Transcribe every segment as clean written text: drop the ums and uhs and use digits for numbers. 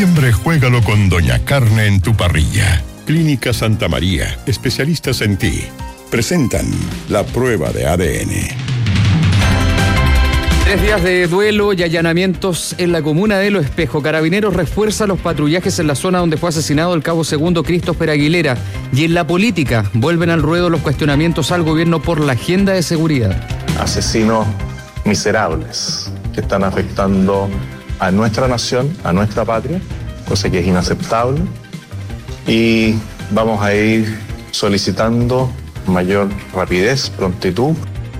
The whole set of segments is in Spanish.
septiembre juégalo con Doña Carne en tu parrilla. Clínica Santa María, especialistas en ti. Presentan la prueba de ADN. 3 días de duelo y allanamientos en la comuna de Lo Espejo. Carabineros refuerza los patrullajes en la zona donde fue asesinado el cabo segundo Christopher Aguilera. Y en la política vuelven al ruedo los cuestionamientos al gobierno por la agenda de seguridad. Asesinos miserables que están afectando a nuestra nación, a nuestra patria, cosa que es inaceptable. Y vamos a ir solicitando mayor rapidez, prontitud.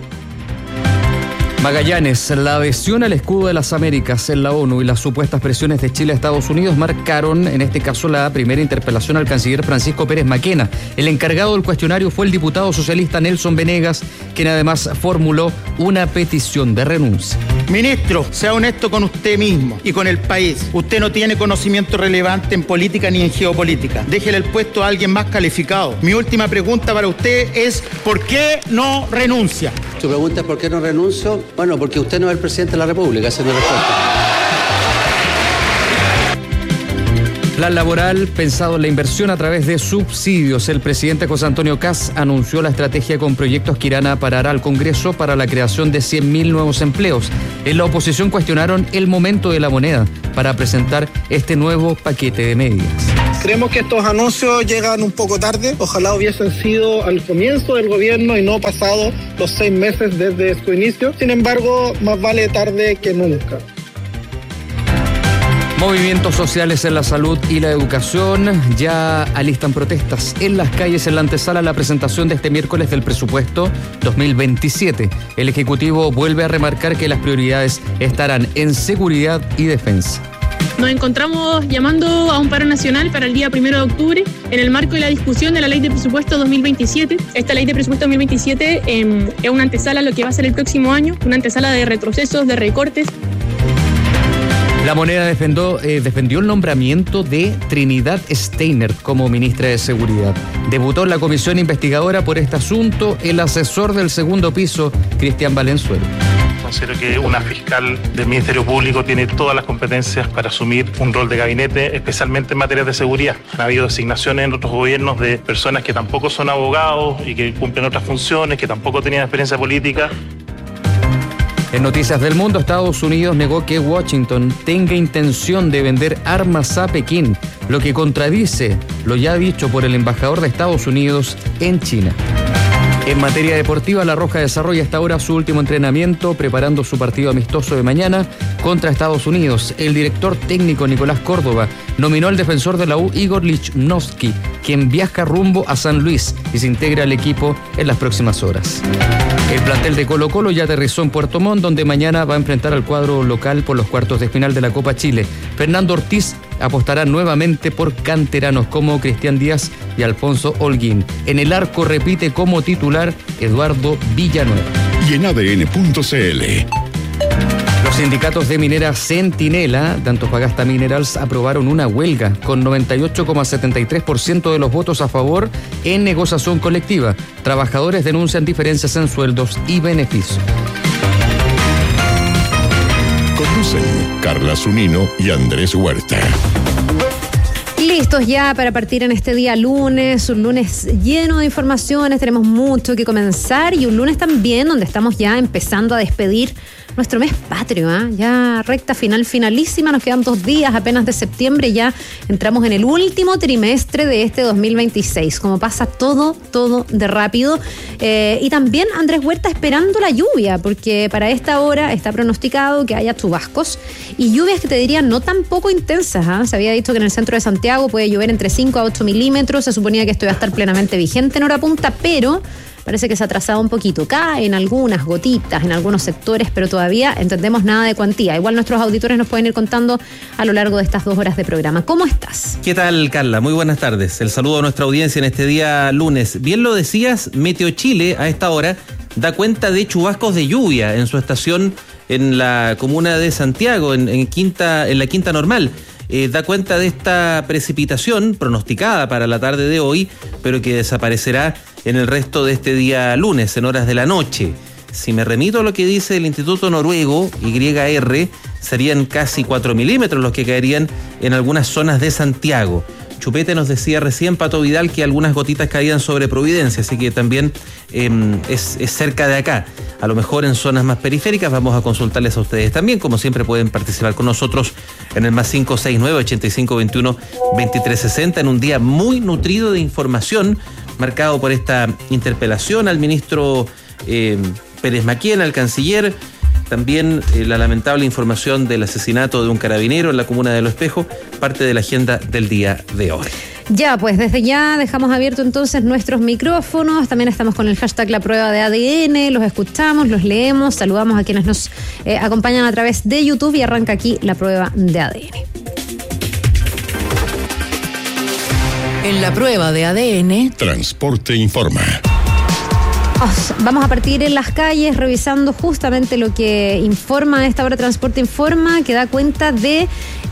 Magallanes, la adhesión al escudo de las Américas en la ONU y las supuestas presiones de Chile a Estados Unidos marcaron, en este caso, la primera interpelación al canciller Francisco Pérez Maquena. El encargado del cuestionario fue el diputado socialista Nelson Venegas, quien además formuló una petición de renuncia. Ministro, sea honesto con usted mismo y con el país. Usted no tiene conocimiento relevante en política ni en geopolítica. Déjele el puesto a alguien más calificado. Mi última pregunta para usted es: ¿por qué no renuncia? Su pregunta es: ¿por qué no renuncio? Bueno, porque usted no es el presidente de la República, esa es mi respuesta. Plan laboral pensado en la inversión a través de subsidios. El presidente José Antonio Kast anunció la estrategia con proyectos que irán a parar al Congreso para la creación de 100.000 nuevos empleos. En la oposición cuestionaron el momento de la moneda para presentar este nuevo paquete de medidas. Creemos que estos anuncios llegan un poco tarde. Ojalá hubiesen sido al comienzo del gobierno y no pasado los 6 meses desde su inicio. Sin embargo, más vale tarde que nunca. Movimientos sociales en la salud y la educación ya alistan protestas en las calles en la antesala a la presentación de este miércoles del presupuesto 2027. El Ejecutivo vuelve a remarcar que las prioridades estarán en seguridad y defensa. Nos encontramos llamando a un paro nacional para el día 1 de octubre en el marco de la discusión de la Ley de Presupuesto 2027. Esta Ley de Presupuesto 2027 es una antesala a lo que va a ser el próximo año, una antesala de retrocesos, de recortes. La Moneda defendió el nombramiento de Trinidad Steiner como ministra de Seguridad. Debutó en la comisión investigadora por este asunto el asesor del segundo piso, Cristian Valenzuela. Considero que una fiscal del Ministerio Público tiene todas las competencias para asumir un rol de gabinete, especialmente en materia de seguridad. Ha habido designaciones en otros gobiernos de personas que tampoco son abogados y que cumplen otras funciones, que tampoco tenían experiencia política. En Noticias del Mundo, Estados Unidos negó que Washington tenga intención de vender armas a Pekín, lo que contradice lo ya dicho por el embajador de Estados Unidos en China. En materia deportiva, La Roja desarrolla hasta ahora su último entrenamiento, preparando su partido amistoso de mañana contra Estados Unidos. El director técnico Nicolás Córdoba nominó al defensor de la U, Igor Lichnowsky, quien viaja rumbo a San Luis y se integra al equipo en las próximas horas. El plantel de Colo-Colo ya aterrizó en Puerto Montt, donde mañana va a enfrentar al cuadro local por los cuartos de final de la Copa Chile. Fernando Ortiz apostará nuevamente por canteranos como Cristian Díaz y Alfonso Holguín. En el arco repite como titular Eduardo Villanueva. Y en ADN.cl. Los sindicatos de minera Centinela de Antofagasta Minerals aprobaron una huelga con 98,73% de los votos a favor en negociación colectiva. Trabajadores denuncian diferencias en sueldos y beneficios. Conducen Carla Zunino y Andrés Huerta. Listos ya para partir en este día lunes, un lunes lleno de informaciones, tenemos mucho que comenzar y un lunes también donde estamos ya empezando a despedir nuestro mes patrio, ya recta final, finalísima, nos quedan 2 días apenas de septiembre, ya entramos en el último trimestre de este 2026, como pasa todo de rápido, y también Andrés Huerta esperando la lluvia, porque para esta hora está pronosticado que haya chubascos y lluvias que te diría no tan poco intensas, se había dicho que en el centro de Santiago puede llover entre 5 a 8 milímetros, se suponía que esto iba a estar plenamente vigente en hora punta, pero parece que se ha atrasado un poquito. Caen algunas gotitas en algunos sectores, pero todavía entendemos nada de cuantía. Igual nuestros auditores nos pueden ir contando a lo largo de estas 2 horas de programa. ¿Cómo estás? ¿Qué tal, Carla? Muy buenas tardes. El saludo a nuestra audiencia en este día lunes. Bien lo decías, Meteo Chile a esta hora da cuenta de chubascos de lluvia en su estación en la comuna de Santiago, en la Quinta Normal. Da cuenta de esta precipitación pronosticada para la tarde de hoy, pero que desaparecerá en el resto de este día lunes, en horas de la noche. Si me remito a lo que dice el Instituto Noruego, YR, serían casi 4 milímetros los que caerían en algunas zonas de Santiago. Chupete nos decía recién, Pato Vidal, que algunas gotitas caían sobre Providencia, así que también es cerca de acá. A lo mejor en zonas más periféricas. Vamos a consultarles a ustedes también. Como siempre, pueden participar con nosotros en el más 569-8521-2360 en un día muy nutrido de información, marcado por esta interpelación al ministro Pérez Maquien, al canciller. También la lamentable información del asesinato de un carabinero en la comuna de Los Espejos, parte de la agenda del día de hoy. Ya, pues desde ya dejamos abiertos entonces nuestros micrófonos. También estamos con el hashtag La Prueba de ADN. Los escuchamos, los leemos, saludamos a quienes nos acompañan a través de YouTube y arranca aquí La Prueba de ADN. En La Prueba de ADN, Transporte Informa. Vamos a partir en las calles revisando justamente lo que informa a esta hora Transporte Informa, que da cuenta de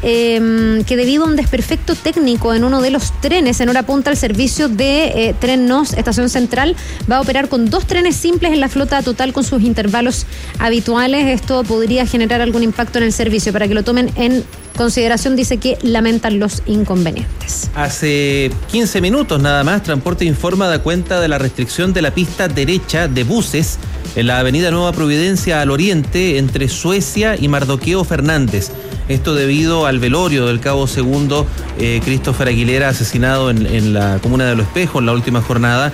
que debido a un desperfecto técnico en uno de los trenes, en hora punta el servicio de Tren Nos, Estación Central, va a operar con 2 trenes simples en la flota total con sus intervalos habituales. Esto podría generar algún impacto en el servicio. Para que lo tomen en consideración, dice que lamentan los inconvenientes. Hace 15 minutos nada más, Transporte Informa da cuenta de la restricción de la pista derecha de buses en la avenida Nueva Providencia al oriente entre Suecia y Mardoqueo Fernández. Esto debido al velorio del cabo segundo Christopher Aguilera, asesinado en la comuna de Los Espejos en la última jornada.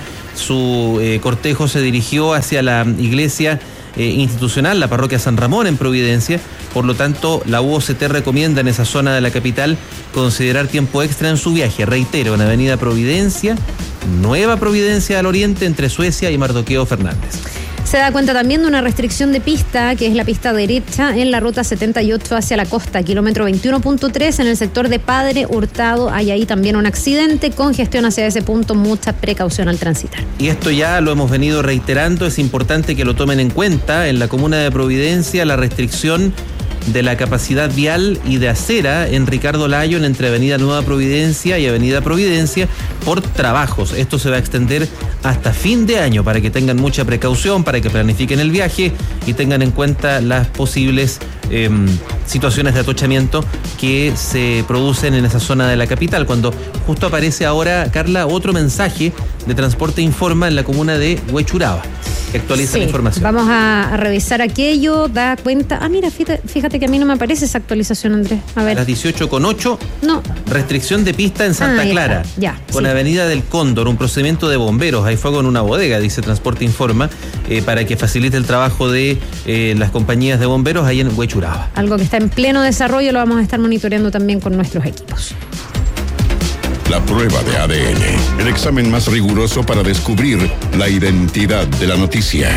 Su cortejo se dirigió hacia la iglesia institucional, la parroquia San Ramón en Providencia. Por lo tanto, la UOCT recomienda en esa zona de la capital considerar tiempo extra en su viaje. Reitero, en avenida Providencia, Nueva Providencia al oriente entre Suecia y Mardoqueo Fernández. Se da cuenta también de una restricción de pista, que es la pista derecha en la ruta 78 hacia la costa, kilómetro 21.3 en el sector de Padre Hurtado. Hay ahí también un accidente, congestión hacia ese punto, mucha precaución al transitar. Y esto ya lo hemos venido reiterando, es importante que lo tomen en cuenta. En la comuna de Providencia, la restricción de la capacidad vial y de acera en Ricardo Lyon entre Avenida Nueva Providencia y Avenida Providencia por trabajos. Esto se va a extender hasta fin de año para que tengan mucha precaución, para que planifiquen el viaje y tengan en cuenta las posibles situaciones de atochamiento que se producen en esa zona de la capital. Cuando justo aparece ahora, Carla, otro mensaje de Transporte Informa en la comuna de Huechuraba, que actualiza la información. Vamos a revisar aquello, da cuenta. Mira, fíjate que a mí no me aparece esa actualización, Andrés. A ver. A las 18:08. No. Restricción de pista en Santa Clara. Ya. Con Sí. Avenida del Cóndor, un procedimiento de bomberos. Hay fuego en una bodega, dice Transporte Informa, para que facilite el trabajo de las compañías de bomberos ahí en Huechuraba. Algo que está en pleno desarrollo, lo vamos a estar monitoreando también con nuestros equipos. La Prueba de ADN, el examen más riguroso para descubrir la identidad de la noticia.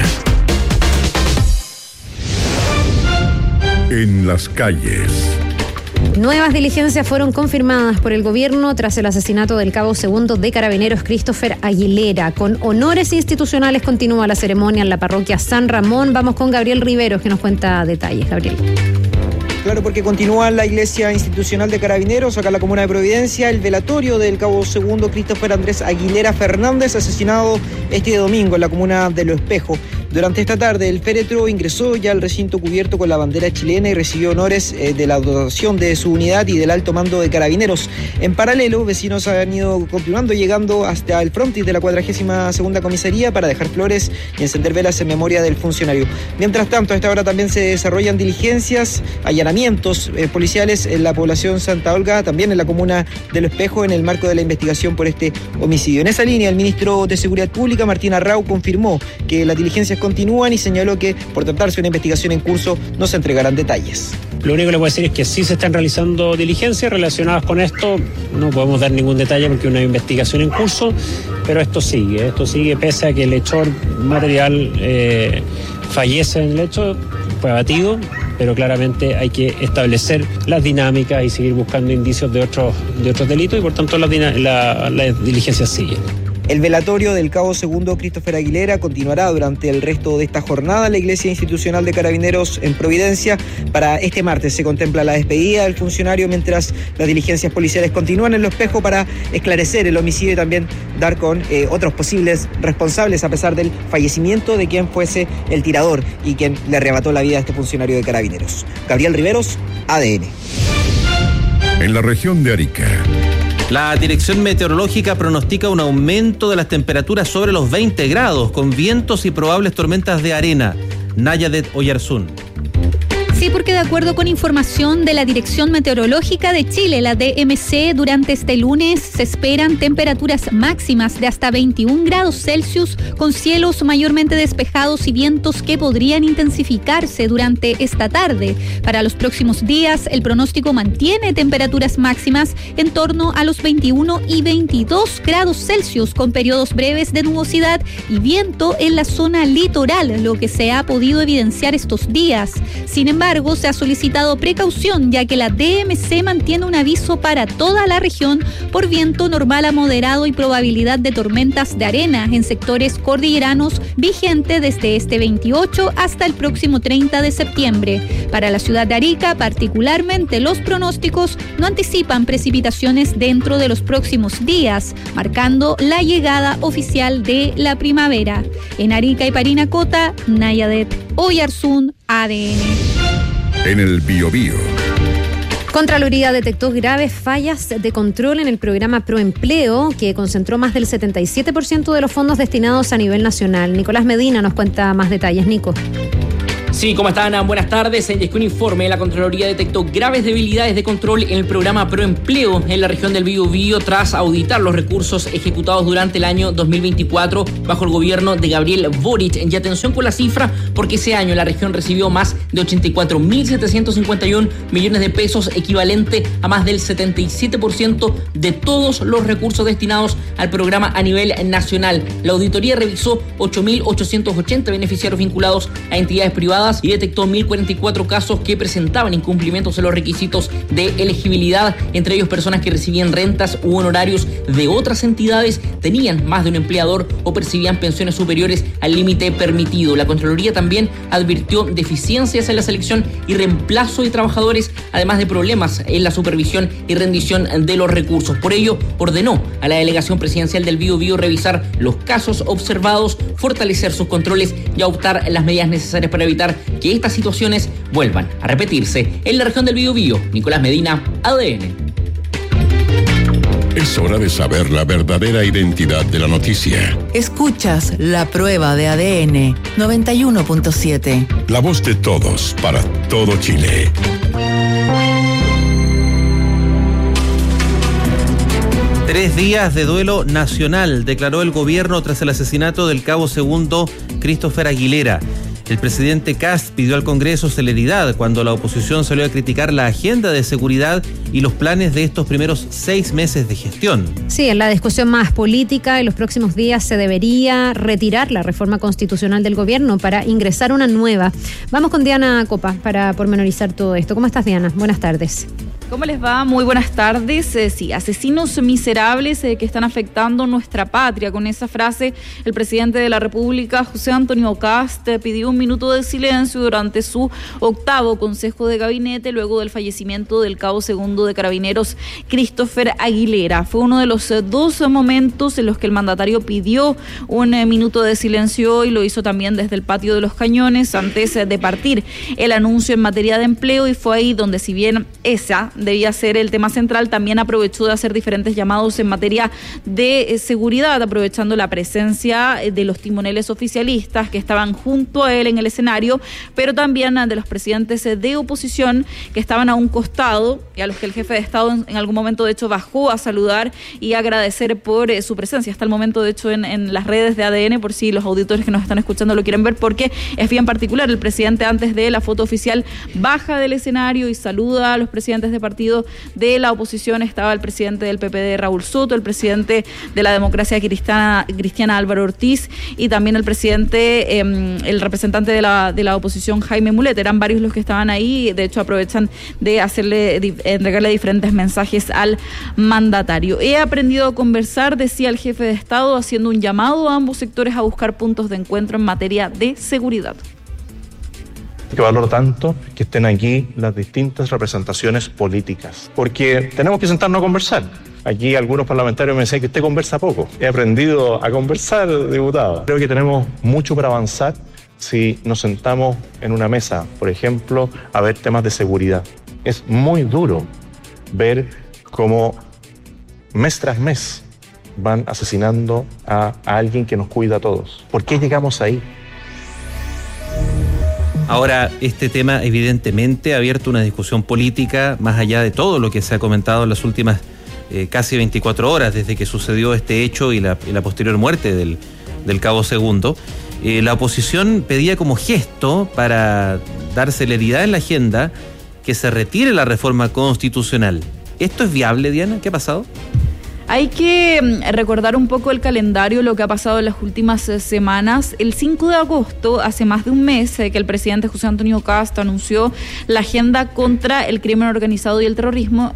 En las calles. Nuevas diligencias fueron confirmadas por el gobierno tras el asesinato del cabo segundo de Carabineros Christopher Aguilera. Con honores institucionales continúa la ceremonia en la parroquia San Ramón. Vamos con Gabriel Riveros, que nos cuenta detalles. Gabriel. Claro, porque continúa en la iglesia institucional de Carabineros, acá en la comuna de Providencia, el velatorio del cabo segundo Christopher Andrés Aguilera Fernández, asesinado este domingo en la comuna de Los Espejos. Durante esta tarde, el féretro ingresó ya al recinto cubierto con la bandera chilena y recibió honores de la dotación de su unidad y del alto mando de Carabineros. En paralelo, vecinos han ido continuando llegando hasta el frontis de la 42ª comisaría para dejar flores y encender velas en memoria del funcionario. Mientras tanto, a esta hora también se desarrollan diligencias, allanamientos policiales en la población Santa Olga, también en la comuna de Los Espejos, en el marco de la investigación por este homicidio. En esa línea, el ministro de Seguridad Pública, Martín Arrau, confirmó que las diligencias continúan y señaló que, por tratarse de una investigación en curso, no se entregarán detalles. Lo único que le puedo decir es que sí se están realizando diligencias relacionadas con esto. No podemos dar ningún detalle porque es una investigación en curso, pero esto sigue pese a que el hechor material fallece en el hecho, fue abatido, pero claramente hay que establecer las dinámicas y seguir buscando indicios de otros delitos y por tanto las diligencias siguen. El velatorio del cabo segundo Christopher Aguilera continuará durante el resto de esta jornada en la Iglesia Institucional de Carabineros en Providencia. Para este martes se contempla la despedida del funcionario mientras las diligencias policiales continúan en Lo Espejo para esclarecer el homicidio y también dar con otros posibles responsables a pesar del fallecimiento de quien fuese el tirador y quien le arrebató la vida a este funcionario de Carabineros. Gabriel Riveros, ADN. En la región de Arica. La Dirección Meteorológica pronostica un aumento de las temperaturas sobre los 20 grados, con vientos y probables tormentas de arena. Nayadet Oyarzún. Sí, porque de acuerdo con información de la Dirección Meteorológica de Chile, la DMC, durante este lunes se esperan temperaturas máximas de hasta 21 grados Celsius, con cielos mayormente despejados y vientos que podrían intensificarse durante esta tarde. Para los próximos días, el pronóstico mantiene temperaturas máximas en torno a los 21 y 22 grados Celsius, con periodos breves de nubosidad y viento en la zona litoral, lo que se ha podido evidenciar estos días. Sin embargo, se ha solicitado precaución, ya que la DMC mantiene un aviso para toda la región por viento normal a moderado y probabilidad de tormentas de arena en sectores cordilleranos, vigente desde este 28 hasta el próximo 30 de septiembre. Para la ciudad de Arica, particularmente, los pronósticos no anticipan precipitaciones dentro de los próximos días, marcando la llegada oficial de la primavera. En Arica y Parinacota, Nayadet Oyarzún, ADN. En el Biobío. Contraloría detectó graves fallas de control en el programa Proempleo, que concentró más del 77% de los fondos destinados a nivel nacional. Nicolás Medina nos cuenta más detalles. Nico. Sí, ¿cómo están? Buenas tardes. En un informe, la Contraloría detectó graves debilidades de control en el programa Proempleo en la región del Biobío tras auditar los recursos ejecutados durante el año 2024 bajo el gobierno de Gabriel Boric. Y atención con la cifra, porque ese año la región recibió más de 84.751 millones de pesos, equivalente a más del 77% de todos los recursos destinados al programa a nivel nacional. La auditoría revisó 8.880 beneficiarios vinculados a entidades privadas y detectó 1.044 casos que presentaban incumplimientos en los requisitos de elegibilidad, entre ellos personas que recibían rentas u honorarios de otras entidades, tenían más de un empleador o percibían pensiones superiores al límite permitido. La Contraloría también advirtió deficiencias en la selección y reemplazo de trabajadores, además de problemas en la supervisión y rendición de los recursos. Por ello, ordenó a la delegación presidencial del Biobío revisar los casos observados, fortalecer sus controles y adoptar las medidas necesarias para evitar que estas situaciones vuelvan a repetirse. En la región del Biobío, Nicolás Medina, ADN. Es hora de saber la verdadera identidad de la noticia. Escuchas La Prueba de ADN 91.7. La voz de todos para todo Chile. Tres días de duelo nacional declaró el gobierno tras el asesinato del cabo segundo Christopher Aguilera. El presidente Kast pidió al Congreso celeridad cuando la oposición salió a criticar la agenda de seguridad y los planes de estos primeros 6 meses de gestión. Sí, en la discusión más política, en los próximos días se debería retirar la reforma constitucional del gobierno para ingresar una nueva. Vamos con Diana Copa para pormenorizar todo esto. ¿Cómo estás, Diana? Buenas tardes. ¿Cómo les va? Muy buenas tardes. Sí, asesinos miserables que están afectando nuestra patria. Con esa frase, el presidente de la República, José Antonio Kast, pidió un minuto de silencio durante su 8º Consejo de Gabinete luego del fallecimiento del cabo segundo de Carabineros, Christopher Aguilera. Fue uno de los 2 momentos en los que el mandatario pidió un minuto de silencio y lo hizo también desde el patio de los Cañones antes de partir el anuncio en materia de empleo, y fue ahí donde, si bien esa debía ser el tema central, también aprovechó de hacer diferentes llamados en materia de seguridad, aprovechando la presencia de los timoneles oficialistas que estaban junto a él en el escenario, pero también de los presidentes de oposición que estaban a un costado y a los que el jefe de Estado en algún momento de hecho bajó a saludar y agradecer por su presencia. Hasta el momento de hecho en las redes de ADN, por si los auditores que nos están escuchando lo quieren ver, porque es bien particular. El presidente, antes de la foto oficial, baja del escenario y saluda a los presidentes de partido de la oposición estaba el presidente del PPD, Raúl Soto, el presidente de la Democracia Cristiana, Álvaro Ortiz, y también el presidente, el representante de la oposición, Jaime Mulet. Eran varios los que estaban ahí, de hecho aprovechan de entregarle diferentes mensajes al mandatario. He aprendido a conversar, decía el jefe de Estado, haciendo un llamado a ambos sectores a buscar puntos de encuentro en materia de seguridad. Que valoro tanto que estén aquí las distintas representaciones políticas, porque tenemos que sentarnos a conversar. Aquí algunos parlamentarios me decían que usted conversa poco. He aprendido a conversar, diputado. Creo que tenemos mucho para avanzar si nos sentamos en una mesa, por ejemplo, a ver temas de seguridad. Es muy duro ver cómo mes tras mes van asesinando a alguien que nos cuida a todos. ¿Por qué llegamos ahí? Ahora, este tema evidentemente ha abierto una discusión política más allá de todo lo que se ha comentado en las últimas casi 24 horas desde que sucedió este hecho y la posterior muerte del cabo segundo. La oposición pedía como gesto para dar celeridad en la agenda que se retire la reforma constitucional. ¿Esto es viable, Diana? ¿Qué ha pasado? Hay que recordar un poco el calendario, lo que ha pasado en las últimas semanas. El 5 de agosto, hace más de un mes, que el presidente José Antonio Kast anunció la agenda contra el crimen organizado y el terrorismo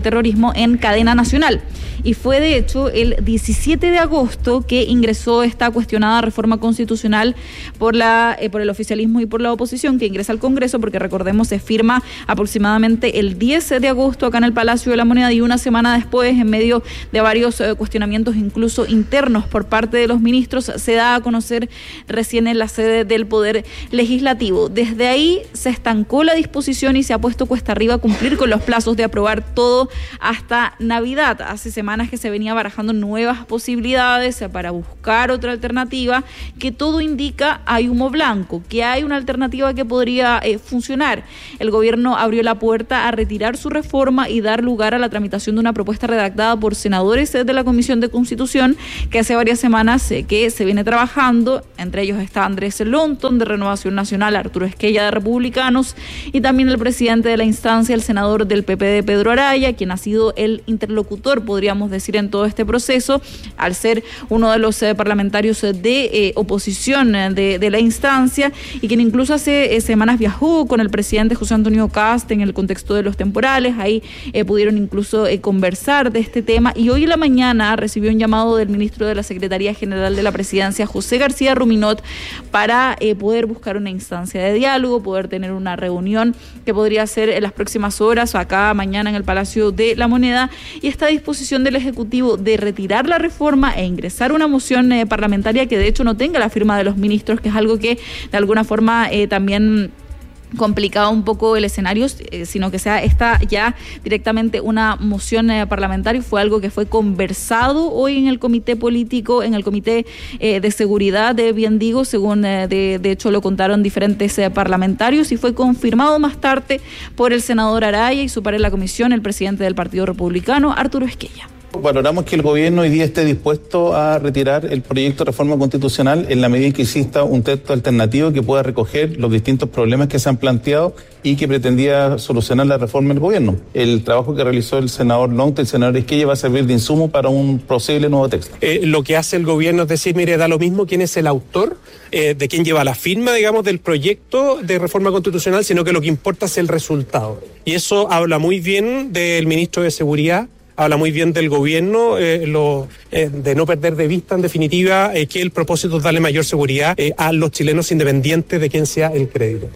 en cadena nacional. Y fue, de hecho, el 17 de agosto que ingresó esta cuestionada reforma constitucional por el oficialismo y por la oposición, que ingresa al Congreso, porque recordemos, se firma aproximadamente el 10 de agosto acá en el Palacio de la Moneda, y una semana después, en medio de varios cuestionamientos incluso internos por parte de los ministros, se da a conocer recién en la sede del Poder Legislativo. Desde ahí se estancó la disposición y se ha puesto cuesta arriba a cumplir con los plazos de aprobar todo hasta Navidad. Hace semanas que se venía barajando nuevas posibilidades para buscar otra alternativa, que todo indica hay humo blanco, que hay una alternativa que podría funcionar. El gobierno abrió la puerta a retirar su reforma y dar lugar a la tramitación de una propuesta redactada por senadores de la Comisión de Constitución, que hace varias semanas que se viene trabajando. Entre ellos está Andrés Lonton, de Renovación Nacional, Arturo Esquella, de Republicanos, y también el presidente de la instancia, el senador del PPD, Pedro Araya, quien ha sido el interlocutor, podríamos decir, en todo este proceso, al ser uno de los parlamentarios de oposición de la instancia, y quien incluso hace semanas viajó con el presidente José Antonio Kast en el contexto de los temporales. Ahí pudieron incluso conversar de este tema, y hoy en la mañana recibió un llamado del ministro de la Secretaría General de la Presidencia, José García Ruminot, para poder buscar una instancia de diálogo, poder tener una reunión que podría ser en las próximas horas, acá mañana en el Palacio de la Moneda, y esta disposición del Ejecutivo de retirar la reforma e ingresar una moción parlamentaria que de hecho no tenga la firma de los ministros, que es algo que de alguna forma también complicado un poco el escenario, sino que sea esta ya directamente una moción parlamentaria. Fue algo que fue conversado hoy en el comité político, en el comité de seguridad, bien digo, según de hecho lo contaron diferentes parlamentarios, y fue confirmado más tarde por el senador Araya y su par en la comisión, el presidente del Partido Republicano, Arturo Esquella. Valoramos que el gobierno hoy día esté dispuesto a retirar el proyecto de reforma constitucional en la medida en que exista un texto alternativo que pueda recoger los distintos problemas que se han planteado y que pretendía solucionar la reforma del gobierno. El trabajo que realizó el senador Lonte, el senador Esquella, va a servir de insumo para un posible nuevo texto. Lo que hace el gobierno es decir, mire, da lo mismo quién es el autor, de quién lleva la firma, digamos, del proyecto de reforma constitucional, sino que lo que importa es el resultado. Y eso habla muy bien del ministro de Seguridad, habla muy bien del gobierno, de no perder de vista, en definitiva, que el propósito es darle mayor seguridad a los chilenos, independientes de quién sea el crédito.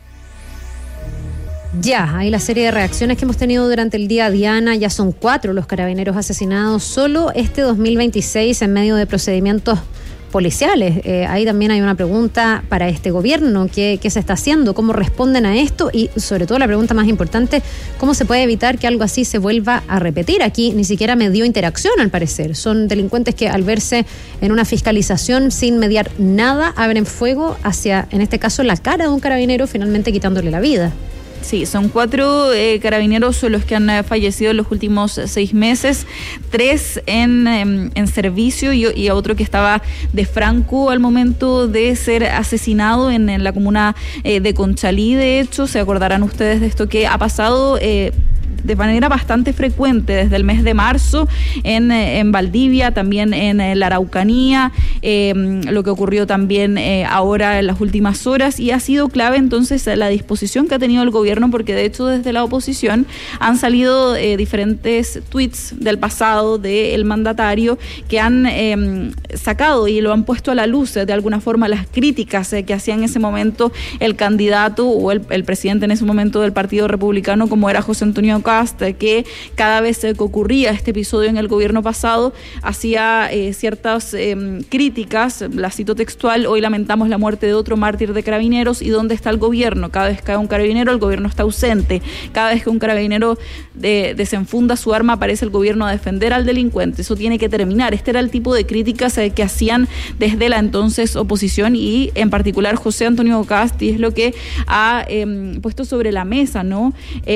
Ya, hay la serie de reacciones que hemos tenido durante el día, Diana. Ya son 4 los carabineros asesinados solo este 2026 en medio de procedimientos policiales. Ahí también hay una pregunta para este gobierno. ¿Qué se está haciendo? ¿Cómo responden a esto? Y sobre todo la pregunta más importante, ¿cómo se puede evitar que algo así se vuelva a repetir? Aquí ni siquiera medió interacción, al parecer. Son delincuentes que al verse en una fiscalización sin mediar nada, abren fuego hacia, en este caso, la cara de un carabinero, finalmente quitándole la vida. Sí, son 4 carabineros los que han fallecido en los últimos 6 meses, 3 en servicio y otro que estaba de franco al momento de ser asesinado en la comuna de Conchalí. De hecho, se acordarán ustedes de esto que ha pasado de manera bastante frecuente desde el mes de marzo en Valdivia, también en la Araucanía, lo que ocurrió también ahora en las últimas horas, y ha sido clave entonces la disposición que ha tenido el gobierno, porque de hecho desde la oposición han salido diferentes tweets del pasado del mandatario que han sacado y lo han puesto a la luz de alguna forma las críticas que hacía en ese momento el candidato o el presidente en ese momento del Partido Republicano, como era José Antonio Kast, que cada vez que ocurría este episodio en el gobierno pasado hacía ciertas críticas, la cito textual: hoy lamentamos la muerte de otro mártir de carabineros, ¿y dónde está el gobierno? Cada vez que cae un carabinero, el gobierno está ausente. Cada vez que un carabinero desenfunda su arma, aparece el gobierno a defender al delincuente. Eso tiene que terminar. Este era el tipo de críticas que hacían desde la entonces oposición, y en particular José Antonio Kast, y es lo que ha puesto sobre la mesa, ¿no?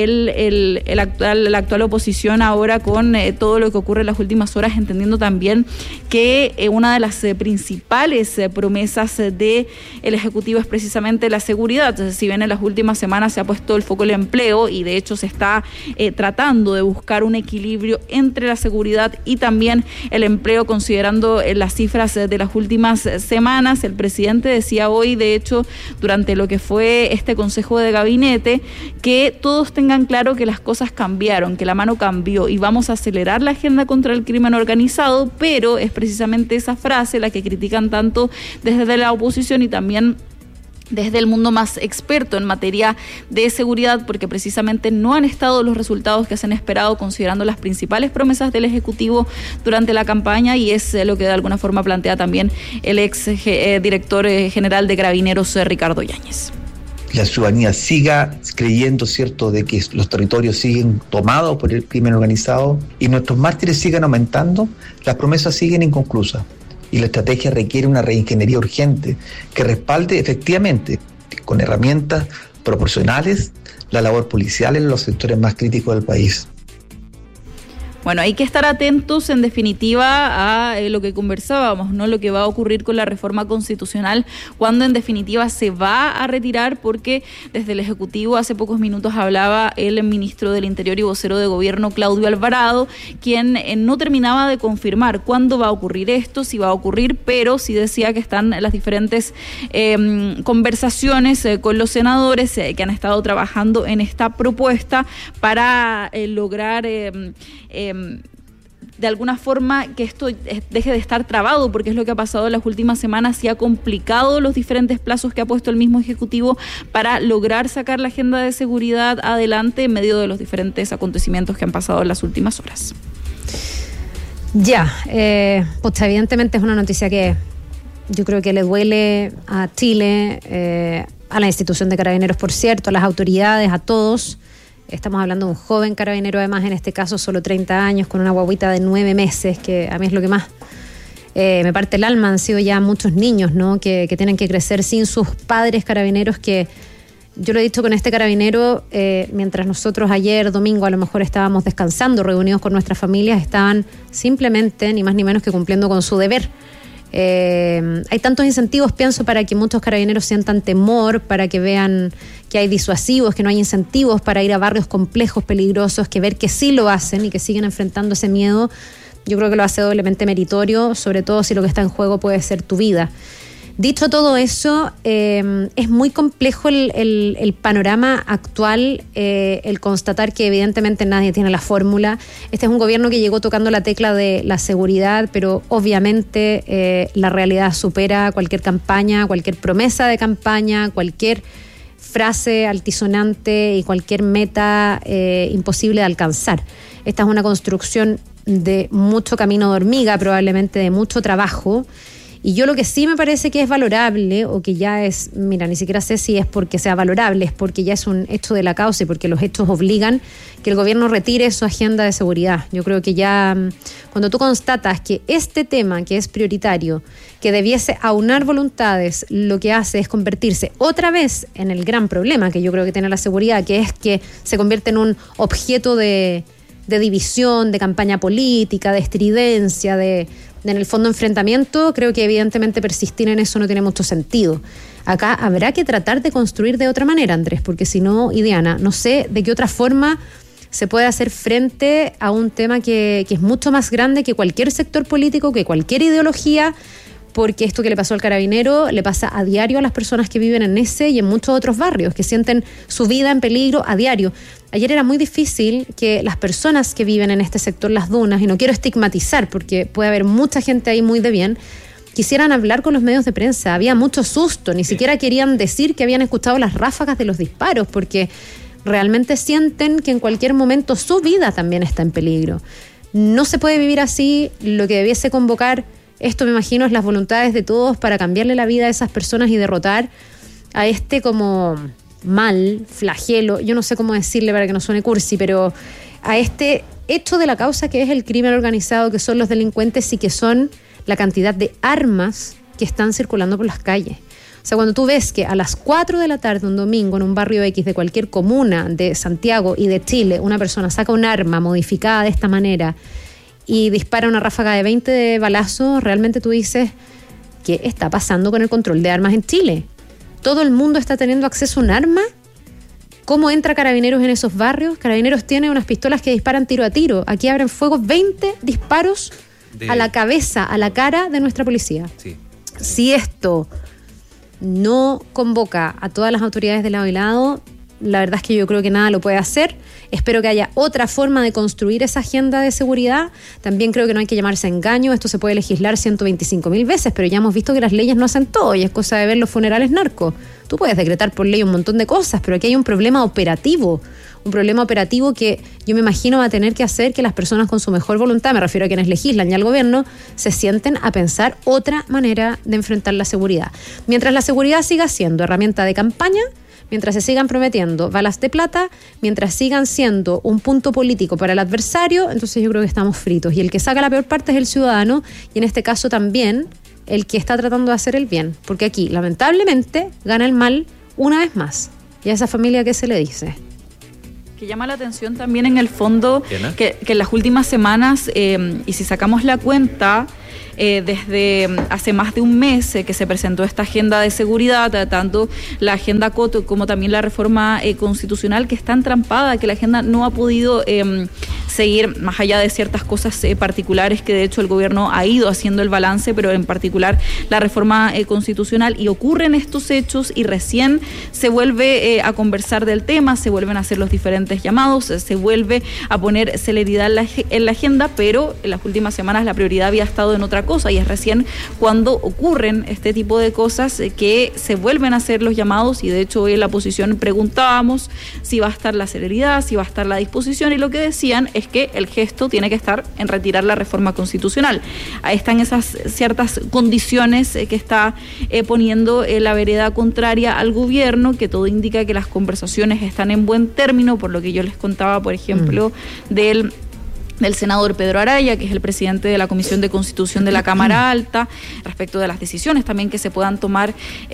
La actual oposición ahora con todo lo que ocurre en las últimas horas, entendiendo también que una de las principales promesas del Ejecutivo es precisamente la seguridad. Entonces, si bien en las últimas semanas se ha puesto el foco en el empleo, y de hecho se está tratando de buscar un equilibrio entre la seguridad y también el empleo, considerando las cifras de las últimas semanas, el presidente decía hoy, de hecho, durante lo que fue este Consejo de Gabinete, que todos tengan claro que las cosas cambiaron, que la mano cambió y vamos a acelerar la agenda contra el crimen organizado, pero es precisamente esa frase la que critican tanto desde la oposición y también desde el mundo más experto en materia de seguridad, porque precisamente no han estado los resultados que se han esperado, considerando las principales promesas del Ejecutivo durante la campaña, y es lo que de alguna forma plantea también el ex director general de Carabineros, Ricardo Yáñez. La ciudadanía siga creyendo, ¿cierto?, de que los territorios siguen tomados por el crimen organizado y nuestros mártires sigan aumentando, las promesas siguen inconclusas. Y la estrategia requiere una reingeniería urgente que respalde efectivamente, con herramientas proporcionales, la labor policial en los sectores más críticos del país. Bueno, hay que estar atentos, en definitiva, a lo que conversábamos, ¿no? Lo que va a ocurrir con la reforma constitucional, cuando en definitiva se va a retirar, porque desde el Ejecutivo hace pocos minutos hablaba el ministro del Interior y vocero de Gobierno, Claudio Alvarado, quien no terminaba de confirmar cuándo va a ocurrir esto, si va a ocurrir, pero sí decía que están las diferentes conversaciones con los senadores que han estado trabajando en esta propuesta para lograr de alguna forma que esto deje de estar trabado, porque es lo que ha pasado en las últimas semanas y ha complicado los diferentes plazos que ha puesto el mismo Ejecutivo para lograr sacar la agenda de seguridad adelante en medio de los diferentes acontecimientos que han pasado en las últimas horas. Ya, pues evidentemente es una noticia que yo creo que le duele a Chile, a la institución de Carabineros, por cierto, a las autoridades, a todos. Estamos hablando de un joven carabinero, además, en este caso solo 30 años, con una guaguita de 9 meses, que a mí es lo que más me parte el alma. Han sido ya muchos niños, ¿no?, que tienen que crecer sin sus padres carabineros, que yo lo he dicho con este carabinero, mientras nosotros ayer domingo a lo mejor estábamos descansando, reunidos con nuestras familias, estaban simplemente, ni más ni menos que cumpliendo con su deber. Hay tantos incentivos, pienso, para que muchos carabineros sientan temor, para que vean que hay disuasivos, que no hay incentivos para ir a barrios complejos, peligrosos, que ver que sí lo hacen y que siguen enfrentando ese miedo. Yo creo que lo hace doblemente meritorio, sobre todo si lo que está en juego puede ser tu vida. Dicho todo eso, es muy complejo el panorama actual, el constatar que evidentemente nadie tiene la fórmula. Este es un gobierno que llegó tocando la tecla de la seguridad, pero obviamente la realidad supera cualquier campaña, cualquier promesa de campaña, cualquier frase altisonante y cualquier meta imposible de alcanzar. Esta es una construcción de mucho camino de hormiga, probablemente de mucho trabajo. Y yo lo que sí me parece que es valorable, o que ya es, mira, ni siquiera sé si es porque sea valorable, es porque ya es un hecho de la causa y porque los hechos obligan que el gobierno retire su agenda de seguridad. Yo creo que ya cuando tú constatas que este tema, que es prioritario, que debiese aunar voluntades, lo que hace es convertirse otra vez en el gran problema que yo creo que tiene la seguridad, que es que se convierte en un objeto de división, de campaña política, de estridencia, en el fondo enfrentamiento. Creo que evidentemente persistir en eso no tiene mucho sentido. Acá habrá que tratar de construir de otra manera, Andrés, porque si no, y Diana, no sé de qué otra forma se puede hacer frente a un tema que es mucho más grande que cualquier sector político, que cualquier ideología, porque esto que le pasó al carabinero le pasa a diario a las personas que viven en ese y en muchos otros barrios, que sienten su vida en peligro a diario. Ayer era muy difícil que las personas que viven en este sector, Las Dunas, y no quiero estigmatizar porque puede haber mucha gente ahí muy de bien, quisieran hablar con los medios de prensa. Había mucho susto, ni siquiera querían decir que habían escuchado las ráfagas de los disparos, porque realmente sienten que en cualquier momento su vida también está en peligro. No se puede vivir así. Lo que debiese convocar esto, me imagino, es las voluntades de todos para cambiarle la vida a esas personas y derrotar a este como mal, flagelo, yo no sé cómo decirle para que no suene cursi, pero a este hecho de la causa que es el crimen organizado, que son los delincuentes y que son la cantidad de armas que están circulando por las calles. O sea, cuando tú ves que a las 4 de la tarde un domingo en un barrio X de cualquier comuna de Santiago y de Chile, una persona saca un arma modificada de esta manera y dispara una ráfaga de 20 balazos, realmente tú dices, ¿qué está pasando con el control de armas en Chile? ¿Todo el mundo está teniendo acceso a un arma? ¿Cómo entra Carabineros en esos barrios? Carabineros tiene unas pistolas que disparan tiro a tiro. Aquí abren fuego 20 disparos a la cabeza, a la cara de nuestra policía. Sí. Si esto no convoca a todas las autoridades de lado y lado, la verdad es que yo creo que nada lo puede hacer. Espero que haya otra forma de construir esa agenda de seguridad. También creo que no hay que llamarse engaño. Esto se puede legislar 125.000 veces, pero ya hemos visto que las leyes no hacen todo y es cosa de ver los funerales narcos. Tú puedes decretar por ley un montón de cosas, pero aquí hay un problema operativo. Un problema operativo que yo me imagino va a tener que hacer que las personas con su mejor voluntad, me refiero a quienes legislan y al gobierno, se sienten a pensar otra manera de enfrentar la seguridad. Mientras la seguridad siga siendo herramienta de campaña, mientras se sigan prometiendo balas de plata, mientras sigan siendo un punto político para el adversario, entonces yo creo que estamos fritos. Y el que saca la peor parte es el ciudadano, y en este caso también el que está tratando de hacer el bien. Porque aquí, lamentablemente, gana el mal una vez más. Y a esa familia, ¿qué se le dice? Que llama la atención también en el fondo que en las últimas semanas, y si sacamos la cuenta, desde hace más de un mes que se presentó esta agenda de seguridad, tanto la agenda Coto como también la reforma constitucional, que está entrampada, que la agenda no ha podido seguir más allá de ciertas cosas particulares que de hecho el gobierno ha ido haciendo el balance, pero en particular la reforma constitucional, y ocurren estos hechos y recién se vuelve a conversar del tema, se vuelven a hacer los diferentes llamados, se vuelve a poner celeridad en la agenda, pero en las últimas semanas la prioridad había estado en otra cosa, y es recién cuando ocurren este tipo de cosas que se vuelven a hacer los llamados. Y de hecho hoy en la oposición preguntábamos si va a estar la celeridad, si va a estar la disposición, y lo que decían es que el gesto tiene que estar en retirar la reforma constitucional. Ahí están esas ciertas condiciones que está poniendo la vereda contraria al gobierno, que todo indica que las conversaciones están en buen término, por lo que yo les contaba, por ejemplo, del senador Pedro Araya, que es el presidente de la Comisión de Constitución de la Cámara Alta, respecto de las decisiones también que se puedan tomar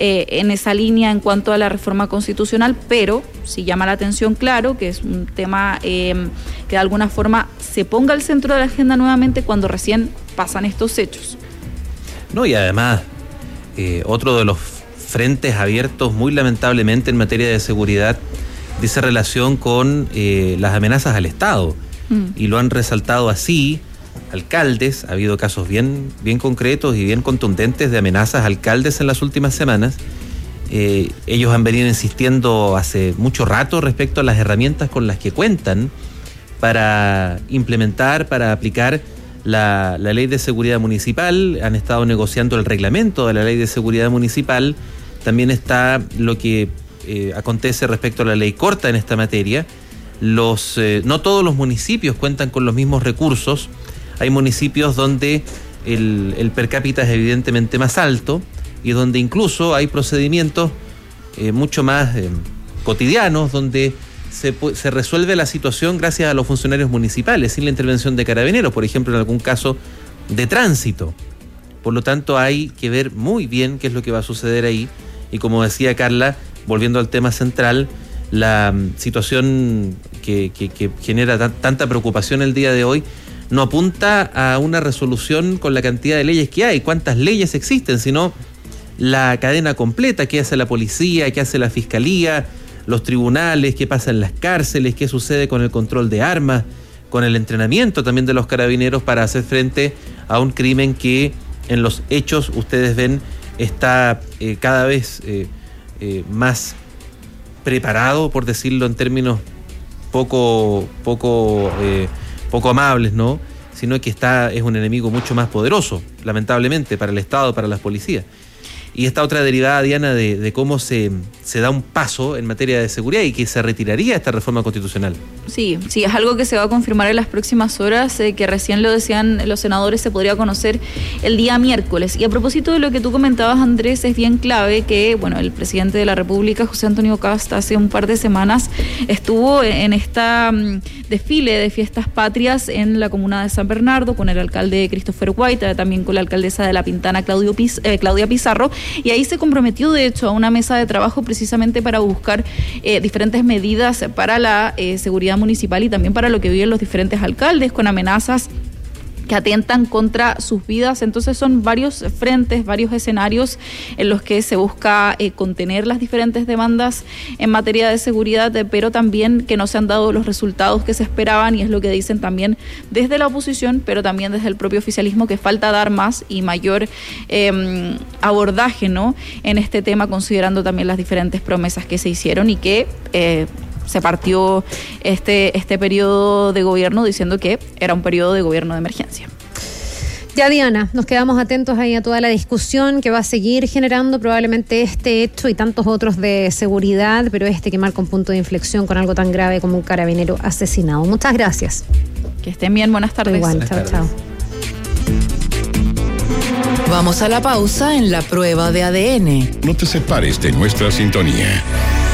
en esa línea en cuanto a la reforma constitucional, pero sí llama la atención, claro, que es un tema que de alguna forma se ponga al centro de la agenda nuevamente cuando recién pasan estos hechos. No, y además, otro de los frentes abiertos muy lamentablemente en materia de seguridad dice relación con las amenazas al Estado. Y lo han resaltado así alcaldes. Ha habido casos bien concretos y bien contundentes de amenazas a alcaldes en las últimas semanas. Ellos han venido insistiendo hace mucho rato respecto a las herramientas con las que cuentan para implementar, para aplicar la ley de seguridad municipal. Han estado negociando el reglamento de la ley de seguridad municipal. También está lo que acontece respecto a la ley corta en esta materia. No todos los municipios cuentan con los mismos recursos. Hay municipios donde el per cápita es evidentemente más alto y donde incluso hay procedimientos mucho más cotidianos, donde se resuelve la situación gracias a los funcionarios municipales, sin la intervención de carabineros, por ejemplo, en algún caso de tránsito. Por lo tanto, hay que ver muy bien qué es lo que va a suceder ahí. Y como decía Carla, volviendo al tema central, la situación que genera tanta preocupación el día de hoy no apunta a una resolución con la cantidad de leyes que hay, cuántas leyes existen, sino la cadena completa, qué hace la policía, qué hace la fiscalía, los tribunales, qué pasa en las cárceles, qué sucede con el control de armas, con el entrenamiento también de los carabineros para hacer frente a un crimen que en los hechos ustedes ven está cada vez más preparado, por decirlo en términos poco amables, ¿no? Sino que es un enemigo mucho más poderoso, lamentablemente, para el Estado, para las policías. Y esta otra derivada, Diana, de cómo se da un paso en materia de seguridad y que se retiraría esta reforma constitucional. Sí, es algo que se va a confirmar en las próximas horas, que recién lo decían los senadores, se podría conocer el día miércoles. Y a propósito de lo que tú comentabas, Andrés, es bien clave que, el presidente de la República, José Antonio Kast, hace un par de semanas estuvo en esta desfile de fiestas patrias en la comuna de San Bernardo con el alcalde Christopher White, también con la alcaldesa de La Pintana, Claudia Pizarro, y ahí se comprometió, de hecho, a una mesa de trabajo precisamente para buscar diferentes medidas para la seguridad municipal y también para lo que viven los diferentes alcaldes con amenazas que atentan contra sus vidas. Entonces son varios frentes, varios escenarios en los que se busca contener las diferentes demandas en materia de seguridad, pero también que no se han dado los resultados que se esperaban, y es lo que dicen también desde la oposición, pero también desde el propio oficialismo, que falta dar más y mayor abordaje, ¿no?, en este tema, considerando también las diferentes promesas que se hicieron y que se partió este periodo de gobierno diciendo que era un periodo de gobierno de emergencia. Ya, Diana, nos quedamos atentos ahí a toda la discusión que va a seguir generando probablemente este hecho y tantos otros de seguridad, pero que marca un punto de inflexión con algo tan grave como un carabinero asesinado. Muchas gracias. Que estén bien, buenas tardes. Igual, chao. Vamos a la pausa en la prueba de ADN. No te separes de nuestra sintonía.